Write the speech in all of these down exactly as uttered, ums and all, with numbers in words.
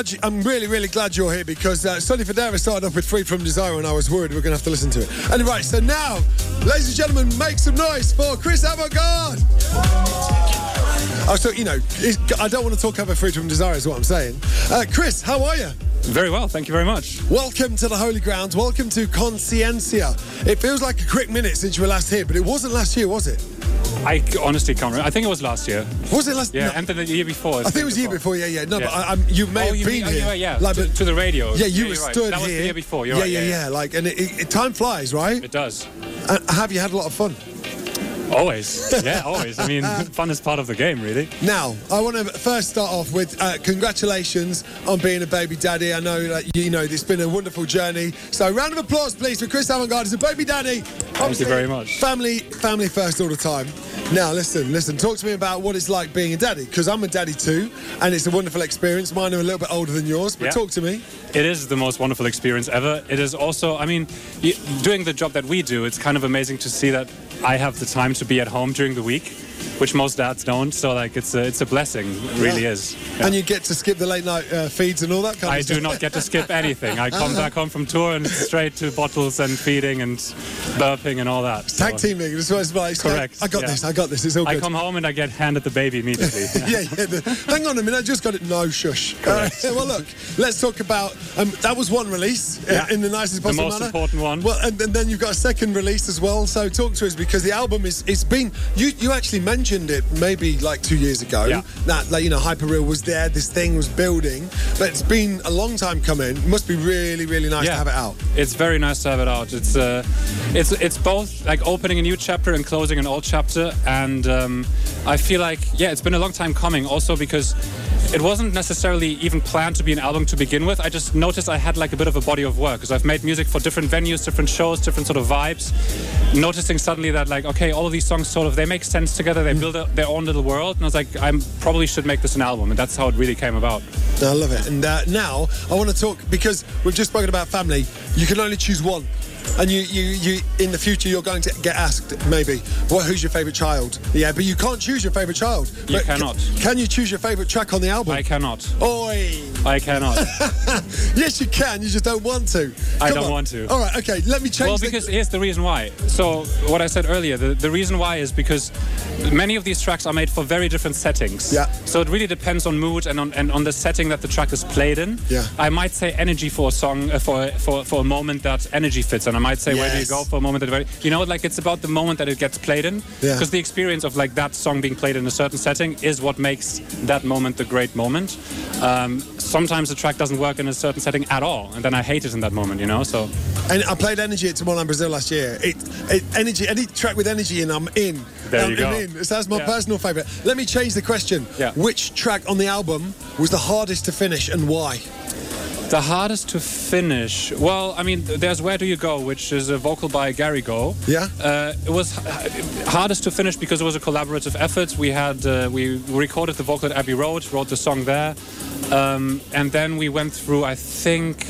I'm really, really glad you're here because uh, Sonny Fodera started off with Free From Desire and I was worried we were going to have to listen to it. And right, so now, ladies and gentlemen, make some noise for Chris Avant-Garde. Oh, so, you know, I don't want to talk over Free From Desire is what I'm saying. Uh, Chris, how are you? Very well, thank you very much. Welcome to the Holy Grounds. Welcome to Conciencia. It feels like a quick minute since you were last here, but it wasn't last year, was it? I honestly can't remember. I think it was last year. Was it last year? Yeah, no. And then the year before. I think it was the year before, yeah, yeah. No, yeah. but I, I'm, you may oh, have you been mean, here. Oh, yeah, yeah. Like, to, but, to the radio. Yeah, you yeah, were right. stood That was here. the year before, you're yeah, right. Yeah, yeah, yeah. Like, and it, it, time flies, right? It does. Uh, have you had a lot of fun? Always. Yeah, always. I mean, fun is part of the game, really. Now, I want to first start off with uh, congratulations on being a baby daddy. I know that, you know, it's been a wonderful journey. So, round of applause, please, for Chris Avant-Garde as a baby daddy. Thank Obviously, you very much. Family, family first all the time. Now, listen, listen, talk to me about what it's like being a daddy, because I'm a daddy too, and it's a wonderful experience. Mine are a little bit older than yours, but yeah. talk to me. It is the most wonderful experience ever. It is also, I mean, doing the job that we do, it's kind of amazing to see that I have the time to be at home during the week, which most dads don't. So, like, it's a, it's a blessing. It yeah. really is. Yeah. And you get to skip the late night uh, feeds and all that kind I of stuff? I do not get to skip anything. I come back home from tour and straight to bottles and feeding and burping and all that. So. Tag teaming. That's what it's like. Correct. I got yeah. this. I got this. It's all good. I come home and I get handed the baby immediately. yeah, yeah. The, hang on a minute. I just got it. No, shush. Uh, well, look. Let's talk about. Um, that was one release yeah. in the nicest possible manner. The most manner. important one. Well, and, and then you've got a second release as well. So talk to us because the album is. It's been. You you actually mentioned it maybe like two years ago. Yeah. That like you know Hyperreal was there. This thing was building, but it's been a long time coming. It must be really really nice yeah. to have it out. It's very nice to have it out. It's uh, it's it's both like opening a new chapter and closing an old chapter, and um, I feel like yeah, it's been a long time coming. Also because it wasn't necessarily even planned to be an album to begin with. I just noticed I had like a bit of a body of work because I've made music for different venues, different shows, different sort of vibes. Noticing suddenly that like okay, all of these songs sort of they make sense together. They build a, their own little world, and I was like, I probably should make this an album, and that's how it really came about. I love it. And uh, now I want to talk because we've just spoken about family. You can only choose one. And you, you, you, in the future, you're going to get asked, maybe, well, who's your favourite child? Yeah, but you can't choose your favourite child. You but cannot. Can, can you choose your favourite track on the album? I cannot. Oi! I cannot. Yes, you can. You just don't want to. Come I don't on. want to. All right, okay, let me change Well, the... because here's the reason why. So, what I said earlier, the, the reason why is because many of these tracks are made for very different settings. Yeah. So, it really depends on mood and on, and on the setting that the track is played in. Yeah. I might say energy for a song, uh, for, for, for a moment that energy fits, and I might say, yes. where do you go for a moment that, you know, like it's about the moment that it gets played in. Yeah. Because the experience of like that song being played in a certain setting is what makes that moment the great moment. Um, sometimes the track doesn't work in a certain setting at all, and then I hate it in that moment, you know. So. And I played Energy at Tomorrowland Brazil last year. It, it energy, any track with energy in, I'm in. There I'm, you go. I'm in. So that's my yeah. personal favourite. Let me change the question. Yeah. Which track on the album was the hardest to finish and why? The hardest to finish? Well, I mean, there's Where Do You Go, which is a vocal by Gary Go. Yeah. Uh, it was hardest to finish because it was a collaborative effort. We had uh, we recorded the vocal at Abbey Road, wrote the song there, um, and then we went through, I think,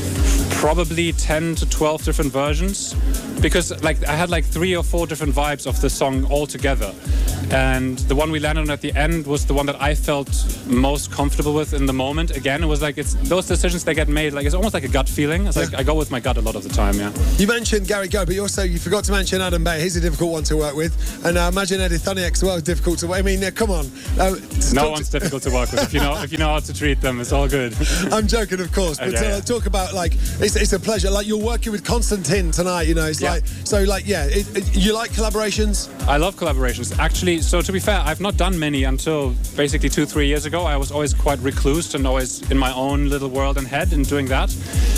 probably ten to twelve different versions, because like I had like three or four different vibes of the song all together. And the one we landed on at the end was the one that I felt most comfortable with in the moment. Again, it was like it's those decisions that get made, like it's almost like a gut feeling. It's yeah. like I go with my gut a lot of the time, yeah. You mentioned Gary Go, but you also you forgot to mention Adam Bay. He's a difficult one to work with. And I uh, imagine Eddie Thoniak as well is difficult to work. I mean, uh, come on. Uh, no one's to... difficult to work with. If you know if you know how to treat them, it's all good. I'm joking, of course. But uh, yeah, uh, yeah. talk about like it's, it's a pleasure. Like you're working with Constantine tonight, you know. It's yeah. like so like yeah. It, it, you like collaborations? I love collaborations. Actually, so to be fair, I've not done many until basically two, three years ago. I was always quite recluse and always in my own little world and head in doing that.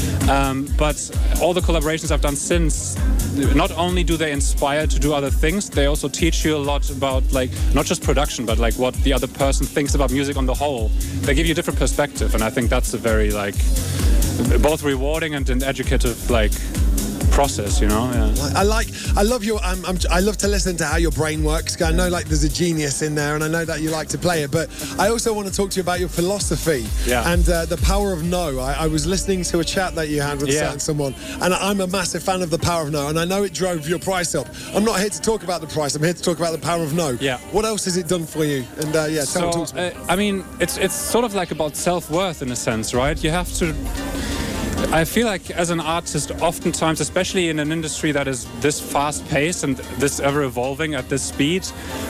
Um, but all the collaborations I've done since, not only do they inspire to do other things, they also teach you a lot about like not just production, but like what the other person thinks about music on the whole. They give you a different perspective, and I think that's a very like both rewarding and an educative like process, you know. Yeah. I like, I love your, um, I'm, I love to listen to how your brain works. I know like there's a genius in there, and I know that you like to play it, but I also want to talk to you about your philosophy yeah. and uh, the power of no. I, I was listening to a chat that you had with yeah. certain someone, and I'm a massive fan of the power of no, and I know it drove your price up. I'm not here to talk about the price. I'm here to talk about the power of no. Yeah. What else has it done for you? And uh, yeah, tell so, talk to me. Uh, I mean, it's it's sort of like about self-worth in a sense, right? You have to. I feel like as an artist, oftentimes, especially in an industry that is this fast-paced and this ever-evolving at this speed,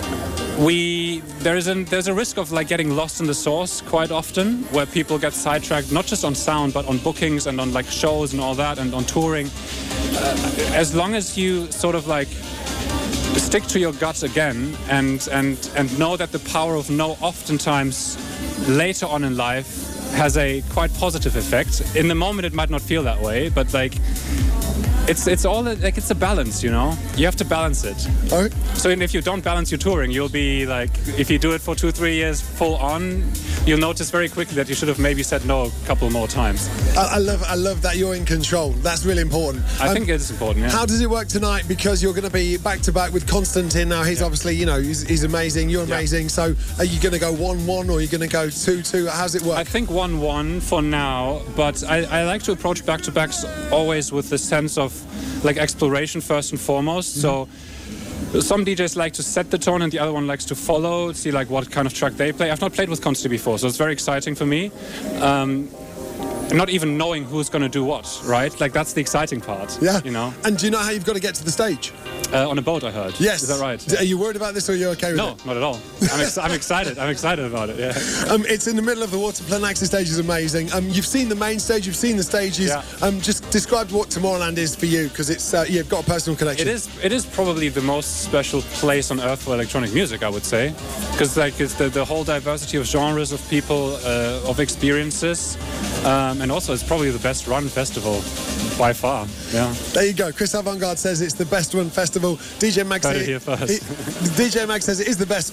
we there is an there's a risk of like getting lost in the source quite often, where people get sidetracked not just on sound but on bookings and on like shows and all that and on touring. Uh, as long as you sort of like stick to your guts again and and and know that the power of no oftentimes later on in life has a quite positive effect. In the moment it might not feel that way, but like it's it's all like it's a balance, you know. You have to balance it. Oh. So if you don't balance your touring, you'll be like, if you do it for two three years full on, you'll notice very quickly that you should have maybe said no a couple more times. I, I love I love that you're in control. That's really important. I um, think it is important. Yeah. How does it work tonight? Because you're going to be back to back with Konstantin now. He's yeah. obviously, you know, he's, he's amazing. You're amazing. Yeah. So are you going to go one one or are you going to go two two? How's it work? I think one one for now, but I, I like to approach back to backs always with the sense of like exploration first and foremost. Mm-hmm. So some D Js like to set the tone and the other one likes to follow, see like what kind of track they play. I've not played with Konsti before, so it's very exciting for me. Um, not even knowing who's going to do what, right? Like that's the exciting part. Yeah. You know. And do you know how you've got to get to the stage? Uh, on a boat, I heard. Yes. Is that right? Are you worried about this or are you okay with no, it? No, not at all. I'm, ex- I'm excited. I'm excited about it, yeah. Um, it's in the middle of the water. Planaxis stage is amazing. Um, you've seen the main stage, you've seen the stages. Yeah. Um, just describe what Tomorrowland is for you, because it's uh, you've got a personal connection. It is It is probably the most special place on earth for electronic music, I would say. Because like it's the, the whole diversity of genres, of people, uh, of experiences. Um, and also it's probably the best run festival by far. Yeah. There you go. Chris Avantgarde says it's the best run festival. D J Mag Heard it here first. D J Mag says it is the best